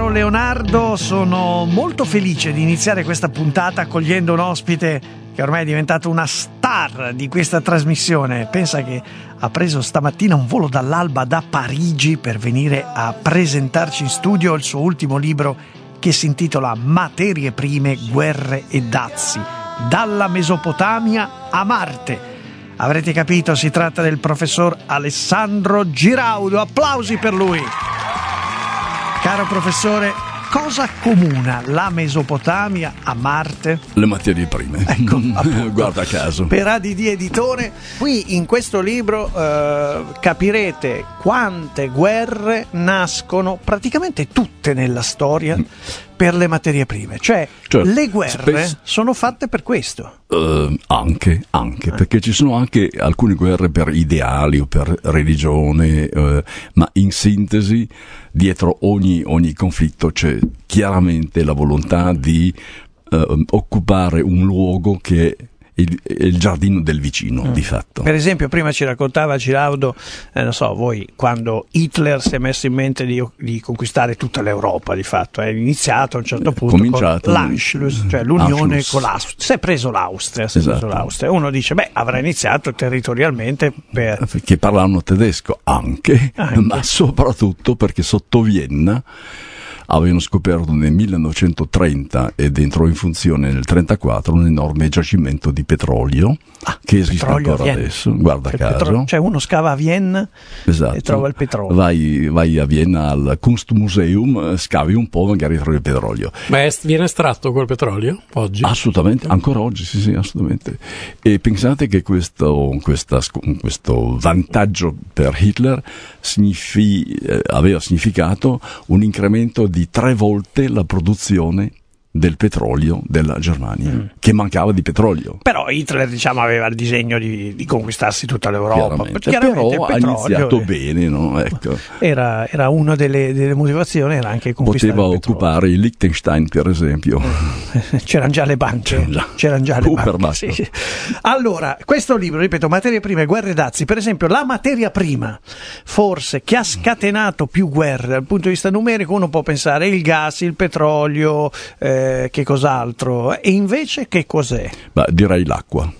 Caro Leonardo, sono molto felice di iniziare questa puntata accogliendo un ospite che ormai è diventato una star di questa trasmissione. Pensa che ha preso stamattina un volo dall'alba da Parigi per venire a presentarci in studio il suo ultimo libro che si intitola Materie prime, guerre e dazi, dalla Mesopotamia a Marte. Avrete capito, si tratta del professor Alessandro Giraudo. Applausi per lui. Caro professore, cosa accomuna la Mesopotamia a Marte? Le materie prime. Ecco, guarda caso. Per ADD Editore, qui in questo libro capirete quante guerre nascono, praticamente tutte nella storia, per le materie prime. Cioè le guerre sono fatte per questo. Anche, perché ci sono anche alcune guerre per ideali o per religione, ma in sintesi dietro ogni conflitto c'è chiaramente la volontà di occupare un luogo che è il giardino del vicino, di fatto. Per esempio, prima ci raccontava Giraudo, non so, voi, quando Hitler si è messo in mente di conquistare tutta l'Europa, di fatto, è iniziato a un certo punto con l'Anschluss, cioè l'unione con l'Austria. Si è preso l'Austria. Uno dice, avrà iniziato territorialmente perché parlano tedesco, anche, ma soprattutto perché sotto Vienna avevano scoperto nel 1930 ed entrò in funzione nel 1934 un enorme giacimento di petrolio che esiste ancora adesso, guarda caso. Cioè uno scava a Vienna e trova il petrolio. Vai a Vienna al Kunstmuseum, scavi un po', magari trovi il petrolio. Ma viene estratto quel petrolio oggi? Assolutamente, ancora oggi, sì, assolutamente. E pensate che questo vantaggio per Hitler aveva significato un incremento di 3 volte la produzione del petrolio della Germania, che mancava di petrolio. Però Hitler, aveva il disegno di conquistarsi tutta l'Europa. Chiaramente però ha iniziato bene, no? Ecco. Era una delle motivazioni, era anche conquistare poteva il petrolio. occupare il Liechtenstein, per esempio. C'erano già le banche. Sì. Allora, questo libro, ripeto, Materie prime, guerre e dazi, per esempio, la materia prima forse che ha scatenato più guerre dal punto di vista numerico, uno può pensare il gas, il petrolio, che cos'altro, e invece che cos'è? Direi l'acqua.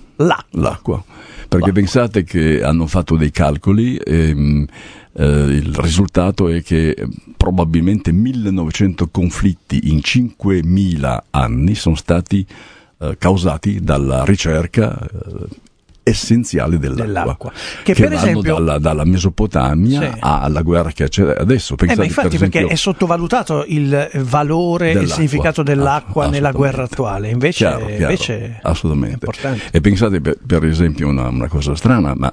Perché pensate che hanno fatto dei calcoli e il risultato è che probabilmente 1900 conflitti in 5.000 anni sono stati causati dalla ricerca essenziali dell'acqua. Che per esempio dalla Mesopotamia alla guerra che c'è adesso. Pensate, infatti, per esempio, perché è sottovalutato il valore e il significato dell'acqua nella guerra attuale, invece è assolutamente importante. E pensate per esempio una cosa strana, ma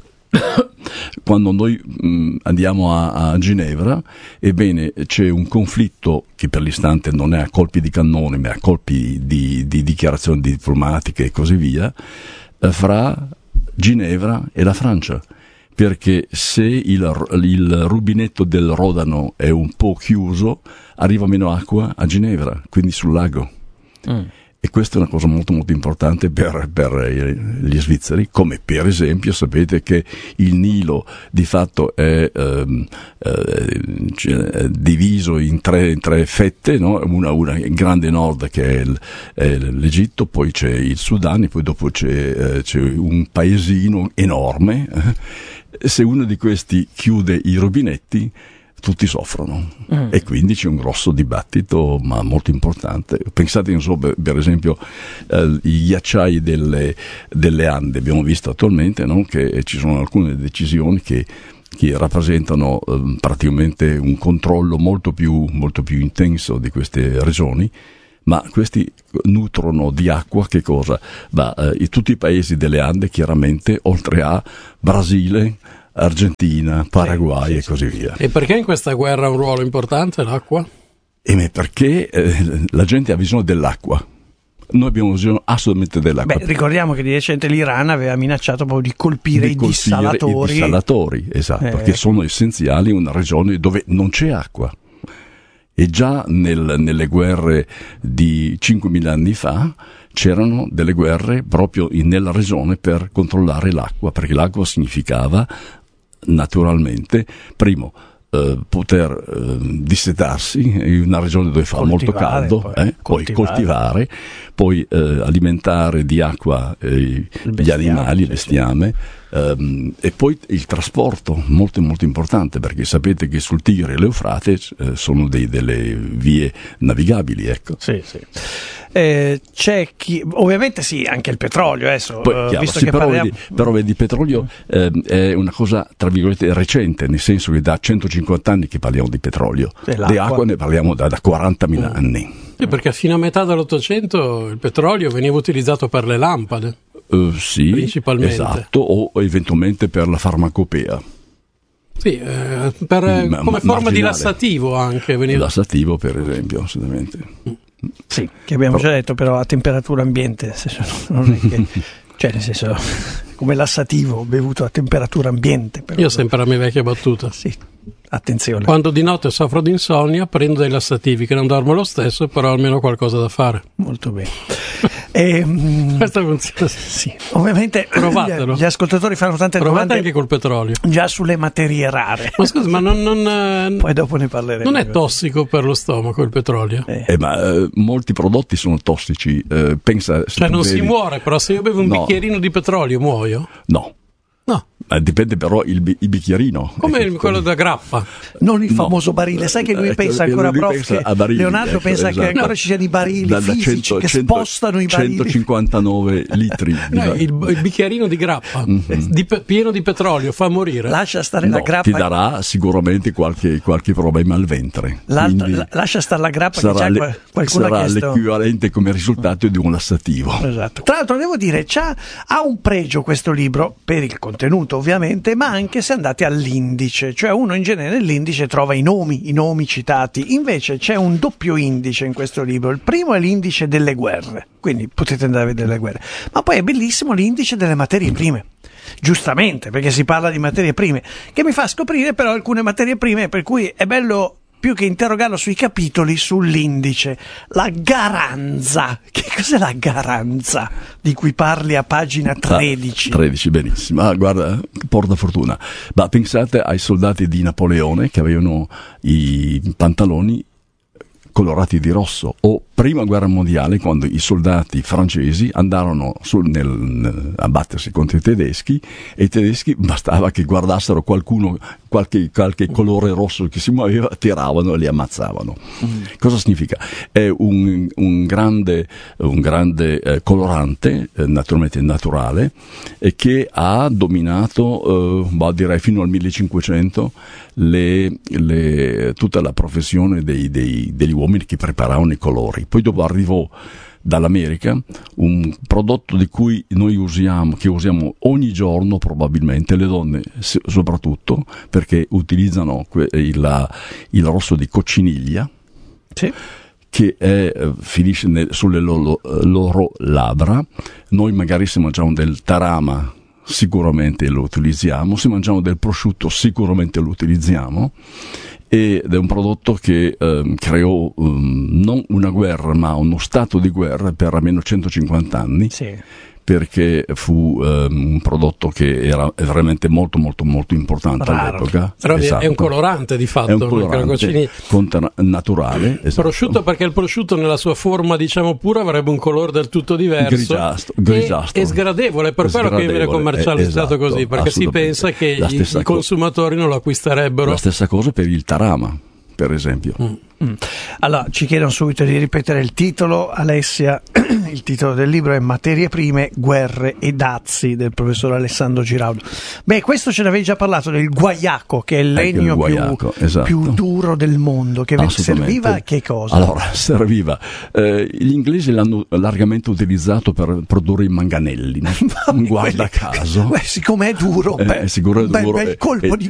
quando noi andiamo a Ginevra, ebbene c'è un conflitto che per l'istante non è a colpi di cannone, ma a colpi di dichiarazioni diplomatiche e così via, fra Ginevra e la Francia, perché se il rubinetto del Rodano è un po' chiuso, arriva meno acqua a Ginevra, quindi sul lago. E questa è una cosa molto molto importante per gli svizzeri, come per esempio sapete che il Nilo di fatto è diviso in tre fette, no? Una in grande nord che è l'Egitto, poi c'è il Sudan e poi dopo c'è un paesino enorme. Se uno di questi chiude i rubinetti, tutti soffrono e quindi c'è un grosso dibattito, ma molto importante. Pensate, per esempio, i ghiacciai delle Ande, abbiamo visto attualmente, no? Che ci sono alcune decisioni che rappresentano praticamente un controllo molto più intenso di queste regioni, ma questi nutrono di acqua che cosa? Tutti i paesi delle Ande, chiaramente, oltre a Brasile, Argentina, Paraguay e così via. E perché in questa guerra ha un ruolo importante l'acqua? Perché la gente ha bisogno dell'acqua. Noi abbiamo bisogno assolutamente dell'acqua. Ricordiamo che di recente l'Iran aveva minacciato proprio di colpire i dissalatori. Esatto, che sono essenziali in una regione dove non c'è acqua. E già nelle guerre di 5.000 anni fa c'erano delle guerre proprio nella regione per controllare l'acqua, perché l'acqua significava naturalmente, primo, poter dissetarsi in una regione dove fa molto caldo, poi coltivare, poi alimentare di acqua gli animali, il bestiame, e poi il trasporto, molto molto importante, perché sapete che sul Tigre e l'Eufrate sono delle vie navigabili, ecco. Sì. C'è chi, ovviamente sì, anche il petrolio adesso, visto che parliamo... però vedi, il petrolio è una cosa tra virgolette recente, nel senso che da 150 anni che parliamo di petrolio, di acqua ne parliamo da 40.000 anni. Sì, perché fino a metà dell'Ottocento il petrolio veniva utilizzato per le lampade, sì, principalmente. Esatto, o eventualmente per la farmacopea. Sì, come forma di lassativo anche veniva. Lassativo, per esempio, assolutamente. Sì, che abbiamo già detto, però a temperatura ambiente, nel senso, non è che, cioè nel senso, come lassativo bevuto a temperatura ambiente. Però, io sempre la mia vecchia battuta. Sì, attenzione. Quando di notte soffro di insonnia prendo dei lassativi, che non dormo lo stesso, però ho almeno qualcosa da fare. Molto bene. Questa funziona. Sì, ovviamente provatelo. Gli ascoltatori fanno tante domande anche col petrolio, già sulle materie rare. Ma scusa, ma poi dopo ne parleremo. Non è tossico per lo stomaco il petrolio? Ma molti prodotti sono tossici. Pensa, cioè non si muore, però se io bevo un bicchierino di petrolio muoio? No. Dipende però il bicchierino. Come quello da grappa. Non il famoso barile. Sai che lui pensa ancora, prof, che barili, Leonardo pensa che ancora ci siano i barili fisici che spostano i barili. 159 litri. Il bicchierino di grappa pieno di petrolio fa morire. Lascia stare la grappa. Ti darà sicuramente qualche problema al ventre. Lascia stare la grappa, che qualcuno sarà ha chiesto. L'equivalente come risultato di un lassativo. Esatto. Tra l'altro devo dire, ha un pregio questo libro per il contenuto, ovviamente, ma anche se andate all'indice, cioè uno in genere nell'indice trova i nomi citati, invece c'è un doppio indice in questo libro. Il primo è l'indice delle guerre, quindi potete andare a vedere le guerre, ma poi è bellissimo l'indice delle materie prime, giustamente, perché si parla di materie prime, che mi fa scoprire però alcune materie prime, per cui è bello più che interrogarlo sui capitoli, sull'indice. La garanza. Che cos'è la garanza di cui parli a pagina 13? 13, benissimo. Guarda, porta fortuna. Ma pensate ai soldati di Napoleone che avevano i pantaloni colorati di rosso, o prima guerra mondiale, quando i soldati francesi andarono a battersi contro i tedeschi, e i tedeschi bastava che guardassero qualche colore rosso che si muoveva, tiravano e li ammazzavano. Cosa significa? È un grande colorante, naturalmente naturale, che ha dominato direi fino al 1500 tutta la professione degli uomini che preparavano i colori. Poi dopo arrivò dall'America un prodotto di cui che usiamo ogni giorno, probabilmente le donne soprattutto, perché utilizzano il rosso di cocciniglia, sì, che finisce sulle loro labbra. Noi magari se mangiamo del tarama sicuramente lo utilizziamo, se mangiamo del prosciutto sicuramente lo utilizziamo, ed è un prodotto che creò non una guerra ma uno stato di guerra per almeno 150 anni. Sì. Perché fu un prodotto che era veramente molto molto molto importante all'epoca. Però esatto. È un colorante di fatto, è un colorante naturale. Esatto. Prosciutto, perché il prosciutto nella sua forma diciamo pura avrebbe un colore del tutto diverso, grigiastro. E sgradevole, per quello che viene commercializzato così, perché si pensa che i consumatori non lo acquisterebbero. La stessa cosa per il tarama, per esempio. Allora, ci chiedono subito di ripetere il titolo, Alessia. Il titolo del libro è Materie prime, guerre e dazi, del professor Alessandro Giraudo. Beh, questo ce l'avevi già parlato, del guaiaco, che è il legno più duro del mondo, che serviva a che cosa? Allora, serviva, gli inglesi l'hanno largamente utilizzato per produrre i manganelli, no? Guarda caso. Siccome è duro, sicuro è duro, bel colpo di